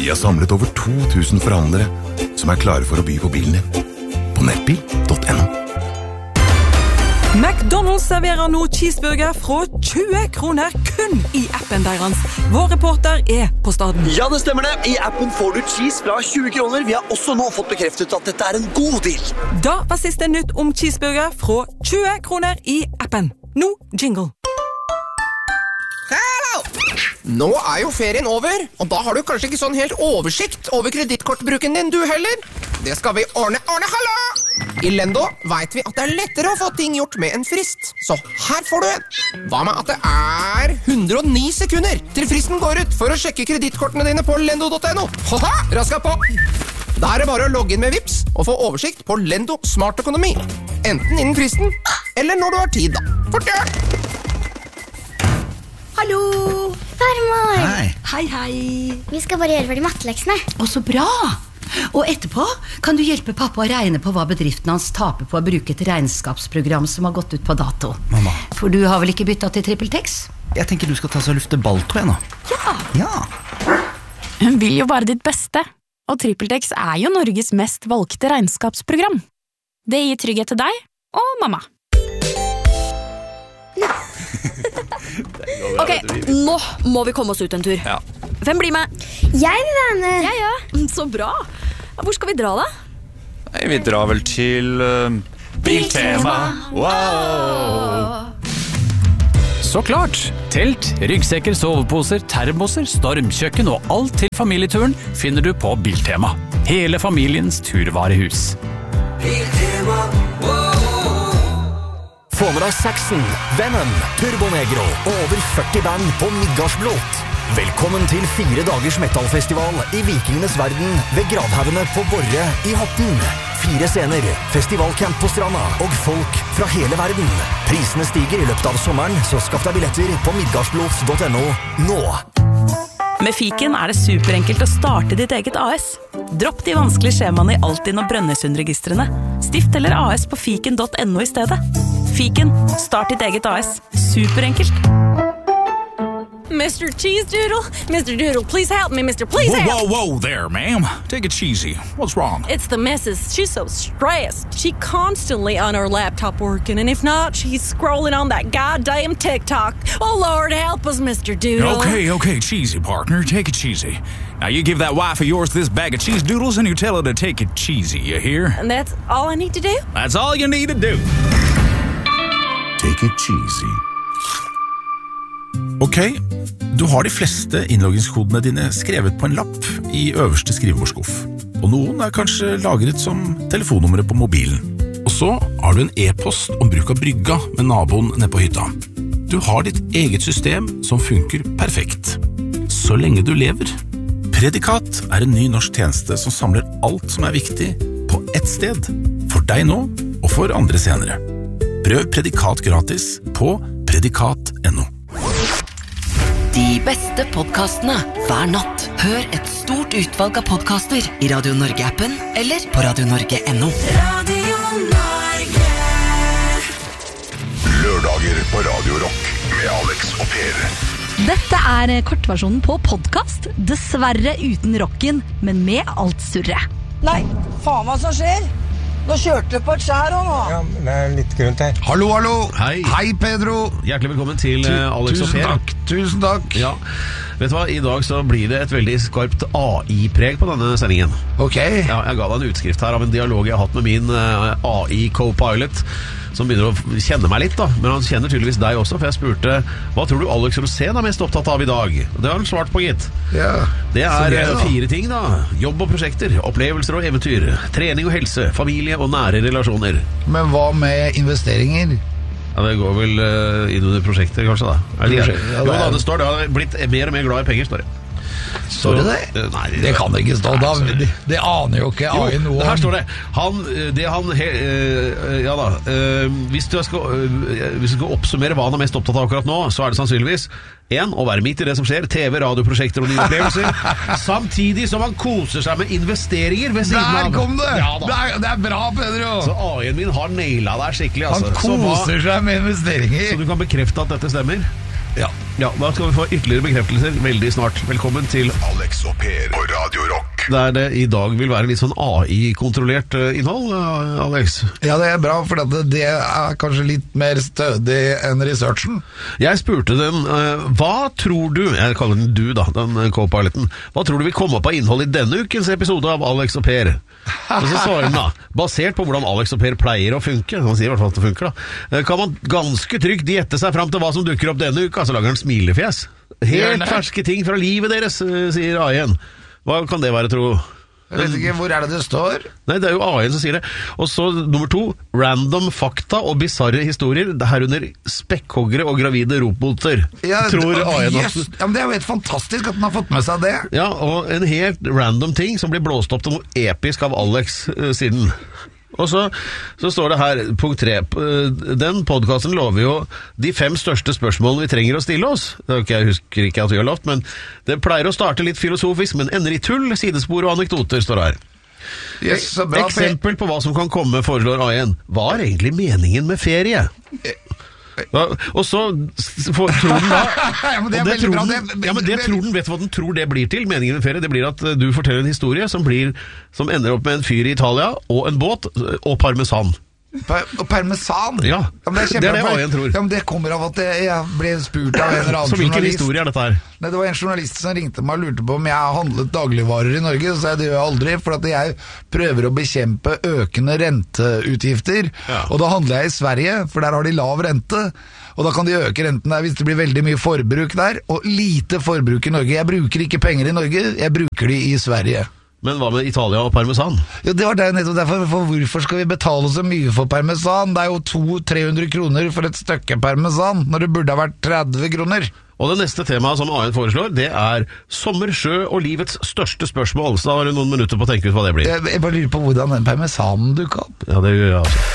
Vi har samlet over 2000 forhandlere som klare for å by på bilen din. På nettbil.no. McDonald's serverer nå cheeseburger fra 20 kroner kun I appen deres. Vår reporter på staden. Ja, det stemmer det. I appen får du cheese fra 20 kroner. Vi har også nå fått bekreftet at dette en god deal. Da var siste nytt om cheeseburger fra 20 kroner I appen. Nå jingle. Hallo! Nå jo ferien over, og da har du kanskje ikke sånn helt oversikt over kredittkortbruken din du heller. Det skal vi ordne, hallo! I Lendo vet vi at det lettere å få ting gjort med en frist. Så her får du en. Hva med at det 109 sekunder til fristen går ut for å sjekke kredittkortene dine på lendo.no? Haha, raska på! Da det bare å logge inn med Vips og få oversikt på Lendo Smart Økonomi. Enten innen fristen, eller når du har tid da. Fortjør! Hallo! Farmor! Hei. Vi skal bare gjøre ferdig matteleksene. Og så bra! Og etterpå kan du hjelpe pappa å regne på hva bedriften hans taper på å bruke et regnskapsprogram som har gått ut på dato. Mamma. For du har vel ikke byttet til TrippelTex? Jeg tenker du skal ta så lufte balltro nå. Ja. Hun vil jo bare ditt beste, og TrippelTex jo Norges mest valgte regnskapsprogram. Det gir trygghet til deg og mamma. Ok, nå må vi komme oss ut en tur. Ja. Hvem blir med? Jeg vil være med. Jeg. Så bra. Hvor skal vi dra da? Nei, vi drar vel til Biltema. Wow! Så klart! Telt, ryggsekker, soveposer, termoser, stormkjøkken og alt til familieturen finner du på Biltema. Hele familiens turvarehus. Biltema, Få med deg Saxon, Venom, Turbonegro og over 40 band på Midgardsblot. Velkommen til 4 dagers metalfestival I Vikingenes verden ved Gravhaugene på Borre I Horten. 4 scener, festivalcamp på stranda og folk fra hele verden. Prisene stiger I løpet av sommeren, så skaff deg billetter på midgardsblot.no nå. Med Fiken det superenkelt å starte ditt eget AS. Dropp de vanskelige skjemaene I Altinn og Brønnøysundregistrene. Stift eller AS på fiken.no I stedet. Fiken, start ditt eget AS. Superenkelt. Mr. Cheese Doodle, please help me, Mr. Please help. Whoa there, ma'am. Take it cheesy. What's wrong? It's the missus. She's so stressed. She constantly on her laptop working, and if not, she's scrolling on that goddamn TikTok. Oh, Lord, help us, Mr. Doodle. Okay, cheesy, partner. Take it cheesy. Now, you give that wife of yours this bag of cheese doodles, and you tell her to take it cheesy, you hear? And that's all I need to do? That's all you need to do. Take it cheesy. Ok, du har de fleste innloggingskodene dine skrevet på en lapp I øverste skrivebordskuff. Og noen kanskje lagret som telefonnummeret på mobilen. Og så har du en e-post om bruk av brygga med naboen nede på hytta. Du har ditt eget system som funker perfekt. Så lenge du lever. Predikat en ny norsk tjeneste som samler alt som viktig på ett sted. For deg nå, og for andre senere. Prøv Predikat gratis på predikat.no. De beste podcastene hver natt. Hør et stort utvalg av podcaster I Radio Norge-appen eller på radionorge.no. Radio Norge. Lørdager på Radio Rock med Alex og Per. Dette kortversjonen på podcast. Dessverre uten rocken, men med alt surre. Nei, faen hva som skjer? Nå kjørte du på et skjær nå. Ja, det litt grunt her. Hallo. Hei, Pedro. Hjertelig velkommen til Alex og Per. Tusen takk. Ja. Vet du hva, I dag så blir det et veldig skarpt AI-preg på denne sendingen. Ok. Ja, jeg ga deg en utskrift her av en dialog jeg har hatt med min AI-co-pilot, som begynner å kjenne meg litt da, men han kjenner tydeligvis deg også, for jeg spurte, hva tror du Alex Rosén mest opptatt av I dag? Det har han svart på, gitt. Ja. Det 4 ting da. Jobb og prosjekter, opplevelser og eventyr, trening og helse, familie og nære relasjoner. Men hva med investeringer? Ja, det går vel innunder prosjekter, kanskje da. Jo da, det står det. Jeg har blitt mer og mer glad I penger, står det. Står det det? Nei, det kan det ikke stå da. Det aner jo ikke AI noe. Her står det. Ja da. Hvis du skal oppsummere hva han mest opptatt av akkurat nå, så det sannsynligvis 1. Å være midt I det som skjer, TV, radioprosjekter og nye opplevelser, samtidig som han koser seg med investeringer ved siden av. Der kom det! Ja, det bra, Pedro! Så AI-en min har nailet der skikkelig. Han koser seg med investeringer. Så du kan bekrefte at dette stemmer? Ja. Ja, da skal vi få ytterligere bekreftelser veldig snart. Velkommen til Alex og Per på Radio Rock. Der det i dag vil være litt sånn AI-kontrollert innhold, Alex. Ja, det er bra, for det er kanskje litt mer stødig enn researchen. Jeg spurte den, hva tror du, jeg kaller den du da, den co-piloten, hva tror du vil komme opp av innhold i denne ukens episode av Alex og Per? Og så svarer den da, basert på hvordan Alex og Per pleier å funke, han sier i hvert fall at det funker da, kan man ganske trygt gjette seg frem til hva som dukker opp denne uka, så lager han smilefjes. Helt ferske ting fra livet deres, sier AI-en. Hva kan det være, tro? Jeg vet ikke, hvor er det står? Nei, det er jo AI-en som sier det. Og så nummer 2, random fakta og bizarre historier, herunder spekkhoggere og gravide roboter. Ja, tror AI-en yes. Ja, men det er jo helt fantastisk at den har fått med seg det. Ja, og en helt random ting som blir blåst opp til noe episk av Alex siden. Og så står det her, punkt 3, den podcasten lover jo de 5 største spørsmålene vi trenger å stille oss. Jeg husker ikke at vi har lovt, men det pleier å starte litt filosofisk, men ender i tull, sidespor og anekdoter, står det her. Yes, så bra. Eksempel på hva som kan komme, foreslår AI-en. Hva er egentlig meningen med ferie? Og så tror den da det tror den, vet du hva den tror det blir til, meningen med ferie? Det blir at du forteller en historie som ender opp med en fyr i Italia og en båt og parmesan. Og parmesan? Ja, det er det AI-en tror. Ja, men det kommer av at jeg ble spurt av en eller annen så hvilken historie er dette her? Nei, det var en journalist som ringte meg og lurte på om jeg har handlet dagligvarer i Norge, så sa jeg det gjør jeg aldri, for at jeg prøver å bekjempe økende renteutgifter, og da handler jeg i Sverige, for der har de lav rente, og da kan de øke renten der hvis det blir veldig mye forbruk der, og lite forbruk i Norge. Jeg bruker ikke penger i Norge, jeg bruker de i Sverige. Men hva med Italia og parmesan? Jo, det var det nettopp derfor. For hvorfor skal vi betale så mye for parmesan? Det er jo 200-300 kroner for et stykke parmesan, når det burde ha vært 30 kroner. Og det neste temaet som AI foreslår, det er sommer, sjø og livets største spørsmål. Så da har du noen minutter på å tenke ut hva det blir. Jeg bare lurer på hvordan den parmesanen dukket opp. Ja, det gjør jeg altså.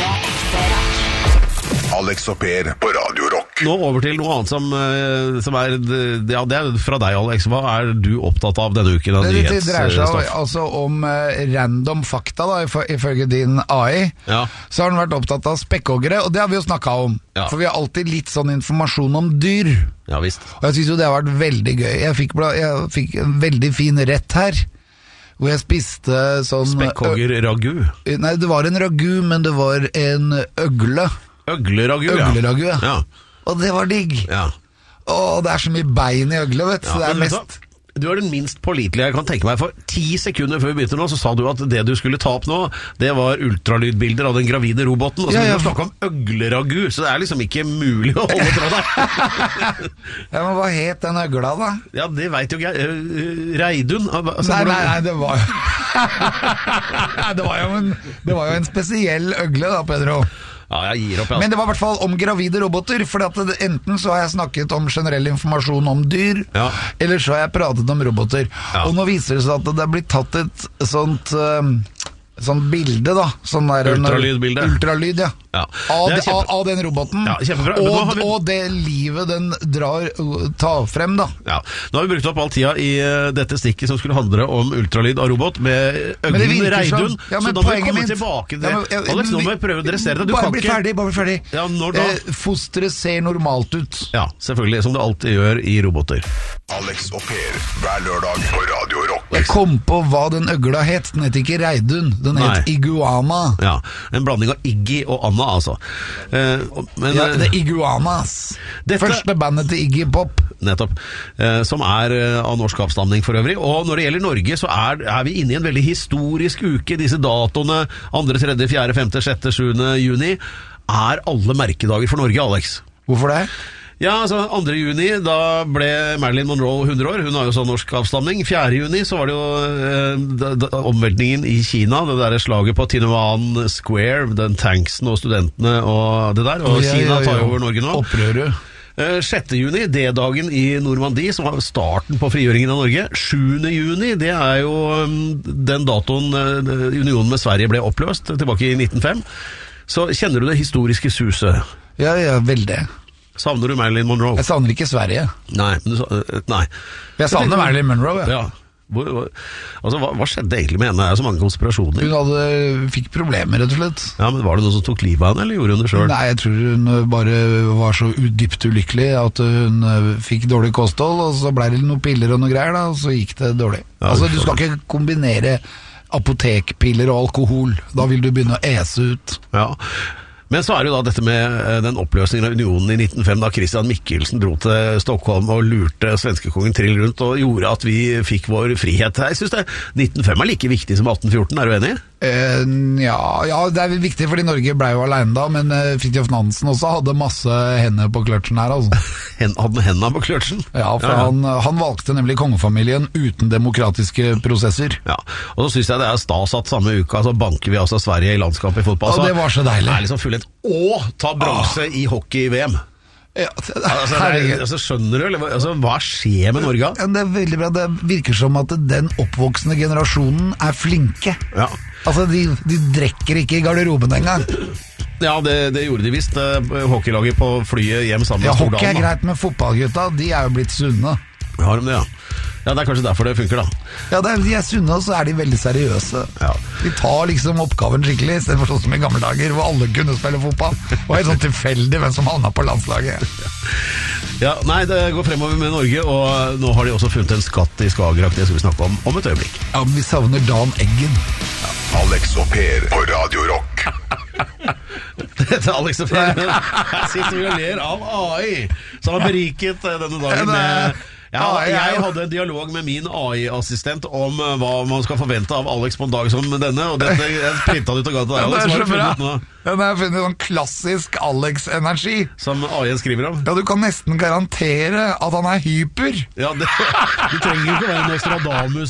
Alex og Per på Radio Rock. Nå over til noe annet som er, ja, det er fra deg, Alex. Hva er du opptatt av denne uken av nyhetsstoff? Det dreier seg altså om random fakta da, ifølge din AI. Ja. Så har den vært opptatt av spekkhoggere, og det har vi jo snakket om. Ja. For vi har alltid litt sånn informasjon om dyr. Ja, visst. Og jeg synes jo det har vært veldig gøy. Jeg fikk en veldig fin rett her, hvor jeg spiste sånn spekkhogger-ragu? Nei, det var en ragu, men det var en øgle. Øgleragu, ja. Og det var digg. Ja. Og det er så mye bein i øgle, vet du. Ja, du er den minst pålitelige jeg kan tenke meg. For 10 sekunder før vi begynte nå, så sa du at det du skulle ta opp nå, det var ultralydbilder av den gravide roboten. Og så begynte du å snakke om øgleragu, så det er liksom ikke mulig å holde fra deg. Ja, men hva het den øgla da? Ja, det vet jo ikke jeg. Reidun? Altså, nei, det var det var jo en spesiell øgle da, Pedro. Ja, jeg gir opp, altså. Men det var i hvert fall om gravide roboter, for enten så har jeg snakket om generell informasjon om dyr, eller så har jeg pratet om roboter. Ja. Og nå viser det seg at det er blitt tatt et sånt bilde da, sånn der ultralydbilde. Ultralyd, ja. Av den roboten. Ja, kjempebra. Og det livet den tar frem da. Ja. Nå har vi brukt opp all tida i dette stikket som skulle handle om ultralyd av robot med øglen Reidun, så da må vi komme tilbake til det. Alex, nå må vi prøve å dressere det. Bare bli ferdig. Ja, når da? Fosteret ser normalt ut. Ja, selvfølgelig, som det alltid gjør i roboter. Alex og Per, hver lørdag på Radio Rock. Jeg kom på hva den øgla het. Den het ikke Reidun, den het Iguana. Ja, en blanding av Iggy og Anna, altså. Men, ja, det er Iguanas. Første bandet til Iggy Pop. Nettopp. Som er av norsk avstamning for øvrig. Og når det gjelder Norge, så er vi inne i en veldig historisk uke. Disse datoene, 2., 3., 4., 5., 6., 7. juni, er alle merkedager for Norge, Alex. Hvorfor det? Ja, altså 2. juni, da ble Marilyn Monroe 100 år. Hun har jo sånn norsk avstamning. 4. juni så var det jo omveltningen i Kina, det der slaget på Tiananmen Square, den tanksen og studentene og det der. Og Kina tar jo over Norge nå. Opprøret. 6. juni, D-dagen i Normandie, som var starten på frigjøringen av Norge. 7. juni, det er jo den datoen unionen med Sverige ble oppløst, tilbake i 1905. Så kjenner du det historiske suset? Ja, veldig. Savner du Marilyn Monroe? Jeg savner ikke Sverige. Nei. Jeg savner Marilyn Monroe, ja. Hva skjedde egentlig med henne? Det så mange konspirasjoner. Hun fikk problemer, rett og slett. Ja, men var det noen som tok livet av henne, eller gjorde hun det selv? Nei, jeg tror hun bare var så dypt ulykkelig at hun fikk dårlig kosthold, og så ble det noen piller og noe greier, da, og så gikk det dårlig. Ja, du skal ikke kombinere apotekpiller og alkohol. Da vil du begynne å ese ut. Ja. Men så det jo da dette med den oppløsningen av unionen i 1905, da Christian Michelsen dro til Stockholm og lurte svenskekongen trill rundt og gjorde at vi fikk vår frihet. Jeg synes 1905 like viktig som 1814, du enig? Ja, det viktig fordi Norge ble jo alene da, men Fridtjof Nansen også hadde masse hender på kløtsjen her, altså. Hadde hendene på kløtsjen? Ja, for han valgte nemlig kongefamilien uten demokratiske prosesser. Ja, og så synes jeg det stas at samme uka så banker vi altså Sverige i landskapet i fotball. Ja, det var så deilig. Det liksom fullendt å ta bronse i hockey-VM. Ja, skjønner du, eller hva skjer med Norge? Ja, det veldig bra, det virker som at den oppvoksende generasjonen flinke. Ja. De drekker ikke i garderoben engang. Ja, det gjorde de visst. Hockeylaget på flyet hjem sammen med Stordalen. Hockey greit, men fotballgutta, de jo blitt sunne. Har de det, ja? Ja, det kanskje derfor det funker, da. Ja, de sunne, og så de veldig seriøse. Ja. De tar liksom oppgaven skikkelig, i stedet for sånn som i gamle dager, hvor alle kunne spille fotball. Og helt sånn tilfeldig hvem som havna på landslaget. Ja, nei, det går fremover med Norge, og nå har de også funnet en skatt i Skagerrak. Det skal vi snakke om et øyeblikk. Ja, men vi savner Dan Eggen. Ja, Alex og Per på Radio Rock. Dette Alex og Per. Her sitter vi og ler av AI, som har beriket denne dagen med... Ja, jeg hadde en dialog med min AI-assistent om hva man skal forvente av Alex på en dag som denne, og dette jeg printet ut og ga til deg, Alex. Det så bra. Jeg har funnet sånn klassisk Alex-energi. Som AI skriver om? Ja, du kan nesten garantere at han hyper. Ja, du trenger ikke være